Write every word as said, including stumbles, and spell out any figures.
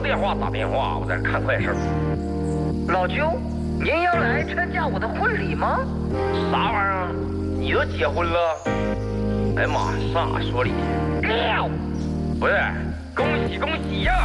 电话打电话，我在这看快事。 老舅，您要来参加我的婚礼吗？ 啥玩意儿？你都结婚了？哎呀妈，上哪说理去？ 六， 不是，恭喜恭喜呀！